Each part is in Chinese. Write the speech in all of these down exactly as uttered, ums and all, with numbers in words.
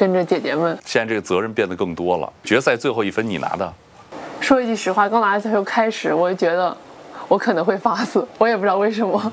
跟着姐姐们。 现在这个责任变得更多了。决赛最后一分你拿的， 说一句实话，刚拿的时候开始，我就觉得我可能会发死，我也不知道为什么。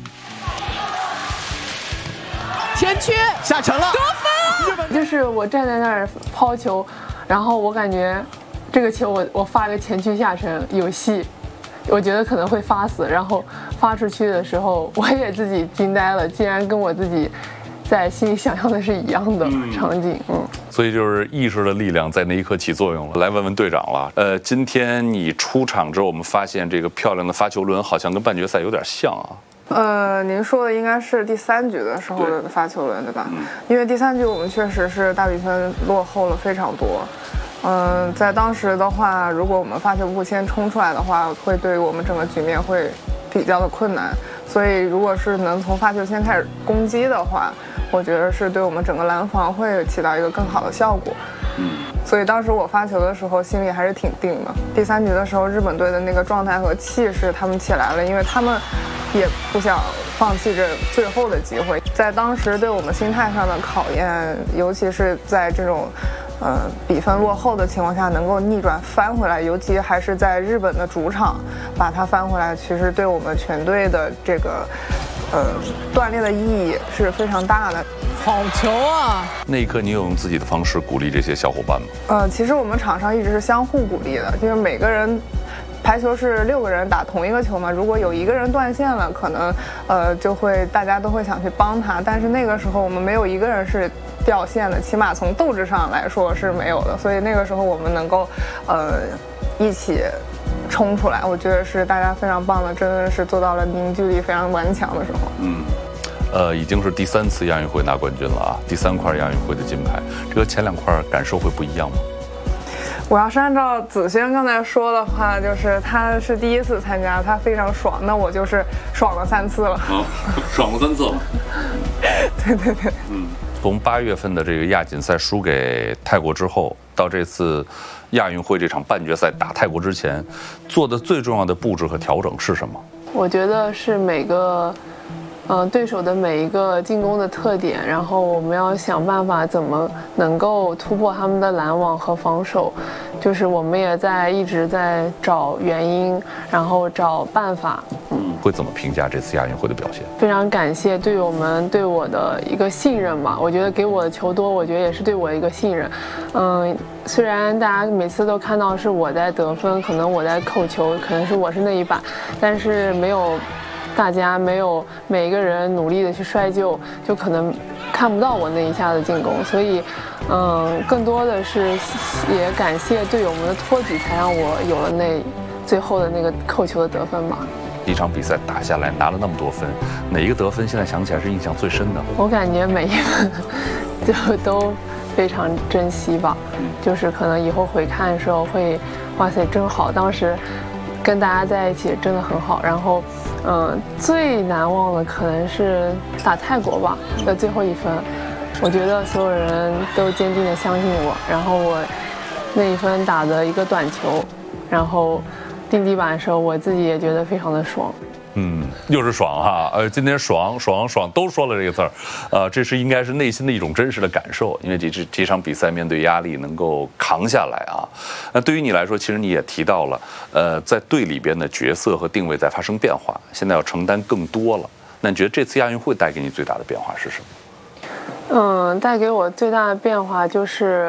前区下沉了， 得分！ 就是我站在那儿抛球，然后我感觉这个球我我发个前区下沉有戏，我觉得可能会发死，然后发出去的时候我也自己惊呆了，竟然跟我自己在心里想象的是一样的场景。嗯， 所以就是意识的力量在那一刻起作用了。来问问队长了，呃，今天你出场之后，我们发现这个漂亮的发球轮好像跟半决赛有点像啊。 呃，您说的应该是第三局的时候的发球轮，对吧？嗯、因为第三局我们确实是大比分落后了非常多。嗯、呃，在当时的话，如果我们发球不先冲出来的话，会对于我们整个局面会比较的困难。所以，如果是能从发球先开始攻击的话，我觉得是对我们整个拦防会起到一个更好的效果。嗯，所以当时我发球的时候心里还是挺定的。第三局的时候，日本队的那个状态和气势，他们起来了，因为他们也不想放弃这最后的机会。在当时对我们心态上的考验，尤其是在这种呃比分落后的情况下，能够逆转翻回来，尤其还是在日本的主场把它翻回来，其实对我们全队的这个呃锻炼的意义是非常大的。 好球啊！ 那一刻你有用自己的方式鼓励这些小伙伴吗？ 呃，其实我们场上一直是相互鼓励的，就是每个人。排球是六个人打同一个球嘛，如果有一个人断线了，可能呃就会大家都会想去帮他，但是那个时候我们没有一个人是掉线的，起码从斗志上来说是没有的，所以那个时候我们能够呃一起冲出来，我觉得是大家非常棒的，真的是做到了凝聚力非常顽强的时候。 嗯。呃，已经是第三次亚运会拿冠军了啊，第三块亚运会的金牌，这个前两块感受会不一样吗？ 我要是按照子轩刚才说的话，就是他是第一次参加，他非常爽，那我就是爽了三次了。 啊，爽了三次了。 对对对， 嗯，从八月份的这个亚锦赛输给泰国之后，到这次亚运会这场半决赛打泰国之前，做的最重要的布置和调整是什么？ 我觉得是每个。嗯、呃，对手的每一个进攻的特点，然后我们要想办法怎么能够突破他们的拦网和防守，就是我们也在一直在找原因，然后找办法。 嗯，会怎么评价这次亚运会的表现？ 非常感谢队友们对我的一个信任吧，我觉得给我的球多，我觉得也是对我的一个信任。嗯，虽然大家每次都看到是我在得分，可能我在扣球，可能是我是那一把，但是没有。大家没有每个人努力的去摔救，就可能看不到我那一下的进攻，所以，嗯，更多的是也感谢队友们的托举，才让我有了那最后的那个扣球的得分吧。 一场比赛打下来拿了那么多分，哪一个得分现在想起来是印象最深的？ 我感觉每一分就都非常珍惜吧，就是可能以后回看的时候会，哇塞，真好，当时跟大家在一起真的很好，然后。嗯，最难忘的可能是打泰国吧的最后一分，我觉得所有人都坚定的相信我，然后我那一分打的一个短球，然后定地板的时候，我自己也觉得非常的爽。 嗯，又是爽哈，呃，今天爽爽爽都说了这个字儿，呃，这是应该是内心的一种真实的感受，因为这这这场比赛面对压力能够扛下来啊。那对于你来说，其实你也提到了，呃，在队里边的角色和定位在发生变化，现在要承担更多了。那你觉得这次亚运会带给你最大的变化是什么？ 嗯，带给我最大的变化就是，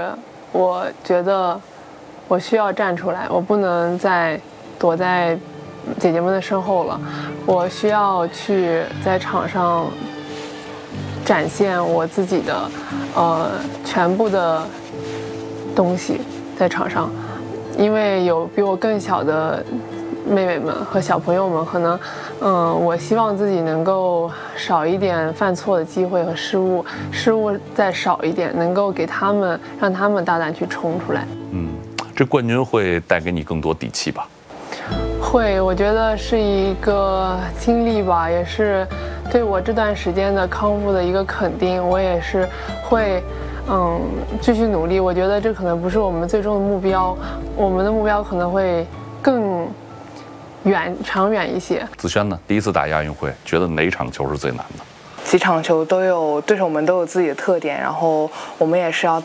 我觉得我需要站出来，我不能再躲在姐姐们的身后了，我需要去在场上展现我自己的呃全部的东西在场上，因为有比我更小的妹妹们和小朋友们，可能嗯，我希望自己能够少一点犯错的机会和失误，失误再少一点，能够给他们让他们大胆去冲出来。 嗯，这冠军会带给你更多底气吧？ 会，我觉得是一个经历吧，也是对我这段时间的康复的一个肯定。我也是会，嗯，继续努力。我觉得这可能不是我们最终的目标，我们的目标可能会更远、长远一些。 子轩呢？第一次打亚运会，觉得哪场球是最难的？ 几场球都有对手们都有自己的特点，然后我们也是要